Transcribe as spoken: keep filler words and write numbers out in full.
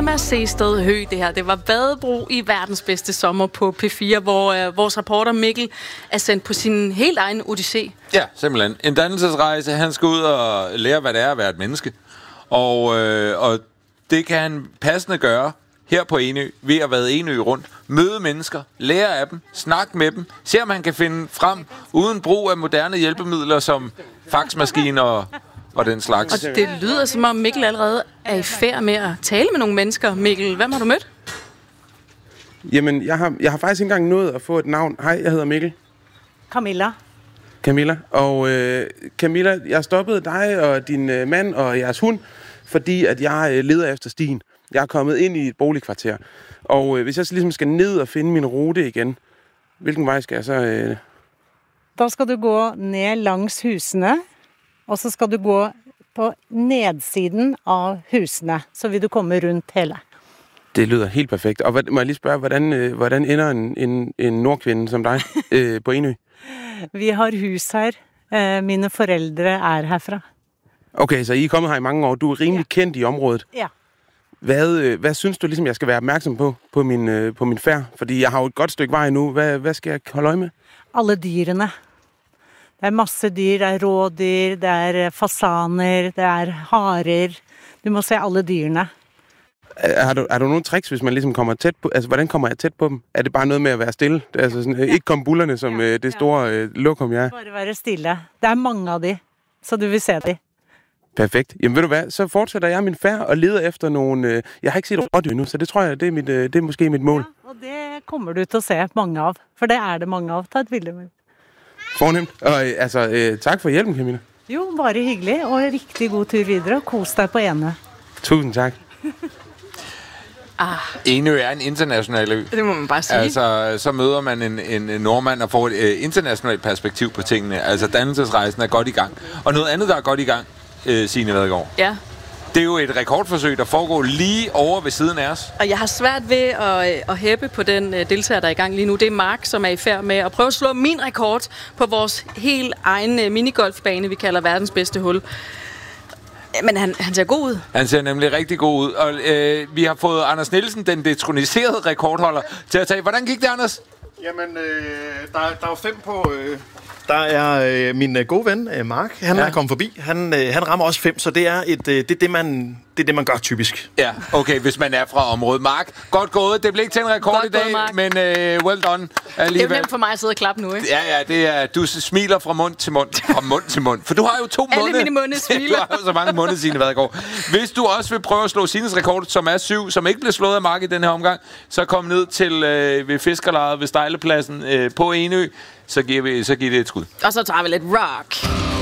Mads Sehested Høgh, det her. Det var Badebro i verdens bedste sommer på P fire, hvor øh, vores reporter Mikkel er sendt på sin helt egen odyssé. Ja, simpelthen. En dannelsesrejse. Han skal ud og lære, hvad det er at være et menneske. Og, øh, og det kan han passende gøre her på Enø, ved at være Enø rundt. Møde mennesker, lære af dem, snakke med dem, se om han kan finde frem uden brug af moderne hjælpemidler som faxmaskiner og, og den slags. Og det lyder som om Mikkel allerede er i færd med at tale med nogle mennesker. Mikkel, hvem har du mødt? Jamen, jeg har, jeg har faktisk ikke engang nået at få et navn. Hej, jeg hedder Mikkel. Camilla. Camilla. Og øh, Camilla, jeg stoppede dig og din øh, mand og jeres hund, fordi at jeg øh, leder efter stien. Jeg er kommet ind i et boligkvarter. Og øh, hvis jeg så ligesom skal ned og finde min rute igen, hvilken vej skal jeg så... Øh... Da skal du gå ned langs husene, og så skal du gå på nedsiden af husene, så vil du komme rundt hele. Det lyder helt perfekt. Og hvad, må jeg lige spørge, hvordan, øh, hvordan ender en, en, en nordkvinde som dig øh, på Enø? Vi har hus her. Uh, mine forældre er herfra. Okay, så I er kommet her i mange år. Du er rimelig ja. kendt i området. Ja. Hvad, øh, hvad synes du, ligesom, jeg skal være opmærksom på på min, øh, på min færd? Fordi jeg har jo et godt stykke vej nu. Hvad, hvad skal jeg holde øje med? Alle dyrene. Der er masse dyr. Der er rådyr, der er fasaner, der er harer. Du må se alle dyrene. Er, har, du, er du nogle tricks, hvis man ligesom kommer tæt på? Altså, hvordan kommer jeg tæt på dem? Er det bare noget med at være stille? Altså, sådan, ikke komme bullerne som ja, øh, det store øh, lokum, jeg er? Bare være stille. Der er mange af de, så du vil se det. Perfekt. Jamen ved du hvad, så fortsætter jeg min færd og leder efter nogle... Øh, jeg har ikke set rådyr nu, så det tror jeg, det er, mit, øh, det er måske mit mål. Ja, og det kommer du til at se mange af, for det er det mange af. Tag et billede med. Fornemt. Og øh, altså, øh, tak for hjælpen, Camilla. Jo, bare hyggelig, og en rigtig god tur videre. Kos dig på Enø. Tusind tak. Ah. Enø er en international ø. Det må man bare sige. Altså, så møder man en, en nordmand og får et uh, internationalt perspektiv på tingene. Altså, dannelsesrejsen er godt i gang. Og noget andet, der er godt i gang, uh, Signe Vadegaard. Ja. Det er jo et rekordforsøg, der foregår lige over ved siden af os. Og jeg har svært ved at, at hæppe på den uh, deltager, der er i gang lige nu. Det er Mark, som er i færd med at prøve at slå min rekord på vores helt egen uh, minigolfbane, vi kalder verdens bedste hul. Men han, han ser god ud. Han ser nemlig rigtig god ud. Og øh, vi har fået Anders Nielsen, den detroniserede rekordholder, til at tage. Hvordan gik det, Anders? Jamen, øh, der, der er jo fem på... Øh, der er øh, min øh, gode ven, øh, Mark. Han ja. er kommet forbi. Han, øh, han rammer også fem, så det er, et, øh, det, er det, man, det er det, man gør typisk. Ja, okay, hvis man er fra området. Mark, godt gået. Det blev ikke til en rekord godt i dag, gået, men øh, well done alligevel. Det er jo nemt for mig at sidde og klappe nu, ikke? Ja, ja, det er, du smiler fra mund til mund. Fra mund til mund. For du har jo to Alle munde. mine munde smiler. Du har jo så mange munde, Signe Vadegaard. Hvis du også vil prøve at slå Signes rekord, som er syv, som ikke blev slået af Mark i den her omgang, så kom ned til øh, ved fiskerlejet ved Stejlepladsen øh, på Enø. Så giver vi så giver det et skud. Og så tager vi lidt rock.